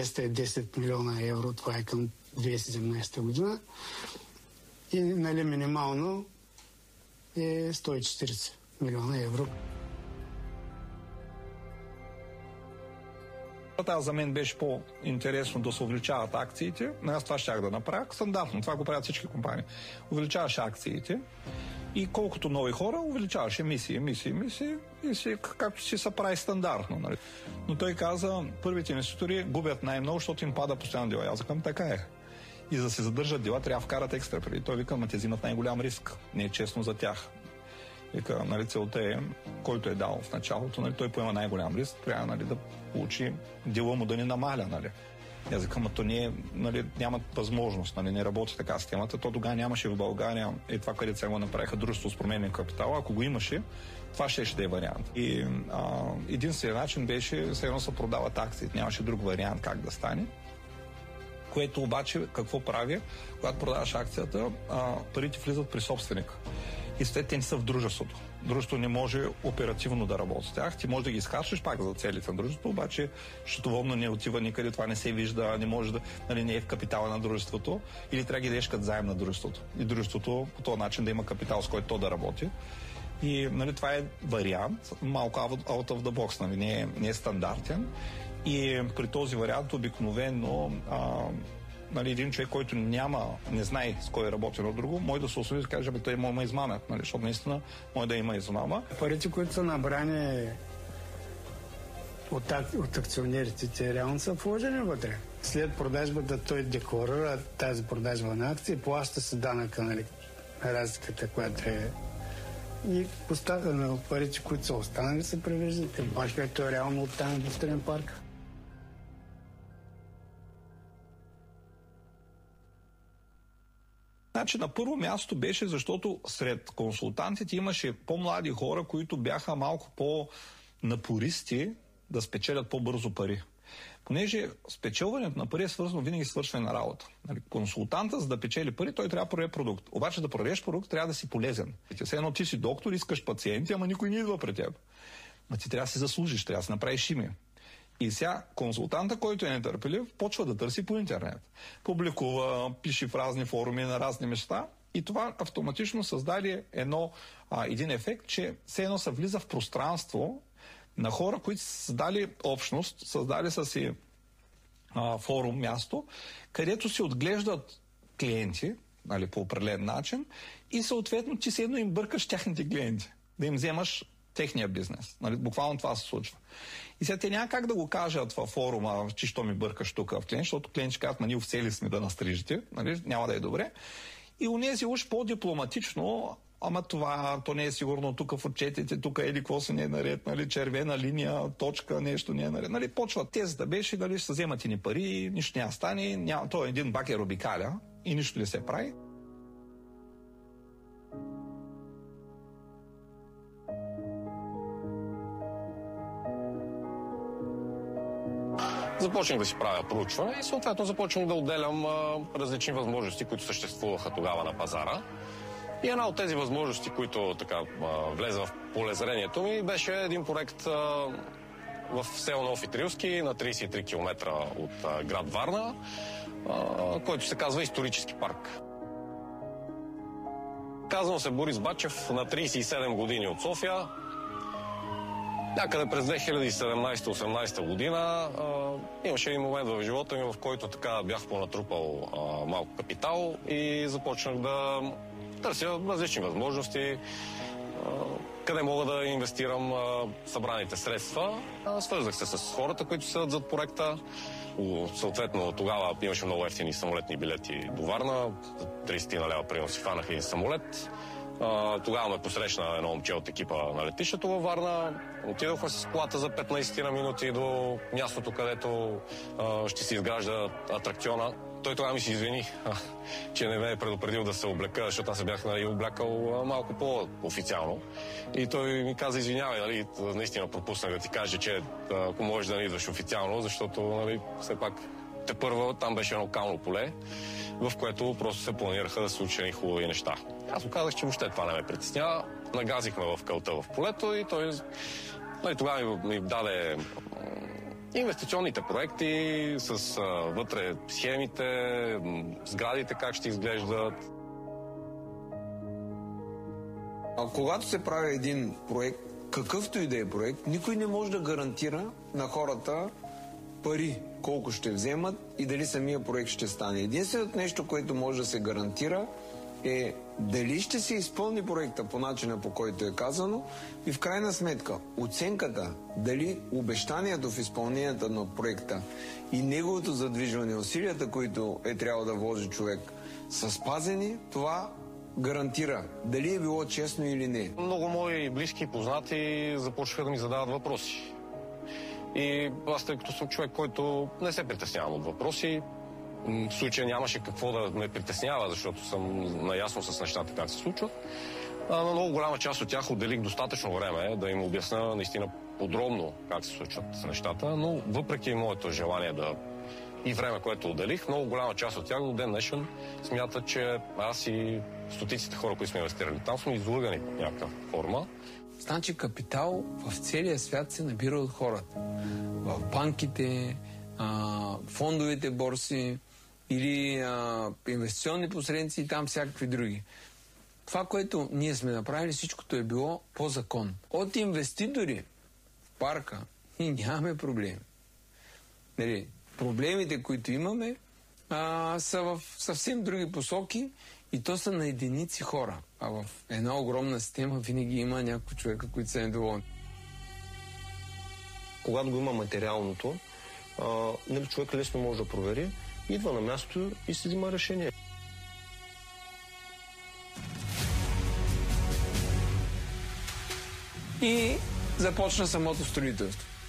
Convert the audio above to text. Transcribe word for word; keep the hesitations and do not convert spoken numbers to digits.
двеста и десет милиона евро, това е към две хиляди и седемнадесета година. И нали, минимално е сто и четиридесет милиона евро. Аз за мен беше по-интересно да се увеличават акциите. Аз това щях да направя. Стандартно, това го правят всички компании. Увеличаваш акциите и колкото нови хора, увеличаваш емисии, емисии, емисии и си, както си се прави стандартно. Нали. Но той каза, първите инвеститори губят най-много, защото им пада постоянно дела. Аз казвам, така е. И за да се задържат дела, трябва да вкарат екстра преди. Той вика, ма те взимат най-голям риск. Не е честно за тях. Вика, нали, целта е, който е дал в началото, нали, той поема най-голям риск, трябва, нали, да получи дела му да не намаля. Нали. Аз викам, то не, нали, нямат възможност, нали, не работи така системата. То тогава нямаше в България е това, където сега го направиха дружество с променен капитал. Ако го имаше, това ще, ще да е вариант. И а, единственият начин беше, все едно се продават акциите, нямаше друг вариант как да стане. Което обаче, какво прави, когато продаваш акцията, а, парите влизат при собственика. И след те не са в дружеството. Дружеството не може оперативно да работи с тях. Ти можеш да ги изхарчиш пак за целите на дружеството, обаче счетоводно не отива никъде, това не се вижда, не може да, нали, не е в капитала на дружеството, или трябва да ги дадеш като заем на дружеството. И дружеството по този начин да има капитал, с който то да работи. И, нали, това е вариант, малко out of the box, нали, не, е, не е стандартен. И при този вариант обикновено а, нали, един човек, който няма, не знае с кой работи на друго, може да се осъди да каже, бе, той има измамят, нали, защото наистина може да има измама. Парите, които са набрани от, от акционерите, те реално са вложени вътре. След продажбата той декларира тази продажба на акции, плаща се данъка, нали, разликата, която е. И поставя на парите, които са останали, се превеждат. Баш как той реално от там индустриен парк. Значи на първо място беше, защото сред консултантите имаше по-млади хора, които бяха малко по-напористи да спечелят по-бързо пари. Понеже спечелването на пари е свързано винаги с свършване на работа. Нали, консултанта, за да печели пари, той трябва да продаде продукт. Обаче да продадеш продукт, трябва да си полезен. Все едно ти си доктор, искаш пациенти, ама никой не идва при теб. Ма ти трябва да си заслужиш, трябва да си направиш име. И сега консултанта, който е нетърпелив, почва да търси по интернет. Публикува, пише в разни форуми на разни места и това автоматично създаде едно, а, един ефект, че все едно се влиза в пространство на хора, които са създали общност, създали са си а, форум, място, където си отглеждат клиенти, нали, по определен начин и съответно ти се едно им бъркаш тяхните клиенти, да им вземаш техния бизнес. Нали, буквално това се случва. И сега те няма как да го кажат във форума, че що ми бъркаш тук в клиент, защото клиенти казват, ма ние офцели сме да настрижите, нали, няма да е добре. И унези уж по-дипломатично, ама това, то не е сигурно тук в отчетите, тук еди какво се не е наред, нали, червена линия, точка, нещо не е наред. Нали, почва тезата беше, дали ще се вземат и ни пари, нищо няма стане, няма, то е един бакер обикаля и нищо не се прави. Започнах да си правя проучване и съответно започнах да отделям а, различни възможности, които съществуваха тогава на пазара. И една от тези възможности, които така а, влезе в полезрението ми, беше един проект а, в село Нов Итрилски на тридесет и три километра от а, град Варна, а, който се казва Исторически парк. Казвам се Борис Бачев, на тридесет и седем години от София. Някъде през две хиляди и седемнадесета осемнадесета година а, имаше един момент в живота ми, в който така бях понатрупал а, малко капитал и започнах да търся различни възможности, а, къде мога да инвестирам а, събраните средства. А, свързах се с хората, които седат зад проекта. Съответно, тогава имаше много ефтини самолетни билети до Варна. тридесет лева примерно си фанах един самолет. Uh, тогава ме посрещна едно момче от екипа на летището във Варна. Отидохме с колата за петнадесет на минути до мястото, където uh, ще се изгражда атракциона. Той тогава ми се извини, че не ме е предупредил да се облека, защото аз се бях, нали, облякал uh, малко по-официално. И той ми каза, извинявай, нали, наистина пропуснах да ти кажа, че uh, ако можеш да не идваш официално, защото, нали, все пак те първа там беше едно кално поле, в което просто се планираха да се случат хубави неща. Аз му казах, че въобще това не ме притеснява. Нагазихме в кълта в полето и той, нали, тогава ми, ми даде Инвестиционните проекти с а, вътре схемите, сградите как ще изглеждат. А когато се прави един проект, какъвто и да е проект, никой не може да гарантира на хората пари, колко ще вземат и дали самия проект ще стане. Единственото нещо, което може да се гарантира, е дали ще се изпълни проекта по начина, по който е казано, и в крайна сметка оценката, дали обещанието в изпълнението на проекта и неговото задвижване, усилията, които е трябвало да вложи човек, са спазени, това гарантира дали е било честно или не. Много мои близки и познати започнаха да ми задават въпроси. И аз, тъй като съм човек, който не се притеснявам от въпроси, в случая нямаше какво да ме притеснява, защото съм наясно с нещата как се случват. А на много голяма част от тях отделих достатъчно време да им обясня наистина подробно как се случват нещата, но въпреки моето желание да и време, което отделих, много голяма част от тях до ден днешен смятат, че аз и стотиците хора, които сме инвестирали там, сме излъгани в някаква форма. Значи капитал в целия свят се набира от хората. В банките, а, фондовите борси или а, инвестиционни посредници и там всякакви други. Това, което ние сме направили, всичкото е било по закон. От инвеститори в парка ние нямаме проблеми. Нали, проблемите, които имаме, а, са в съвсем други посоки и то са на единици хора. А в една огромна система винаги има някои човека, които са недоволни. Когато го има материалното, а, нали, човек лесно може да провери, идва на място и се взима решение. И започна самото строителство.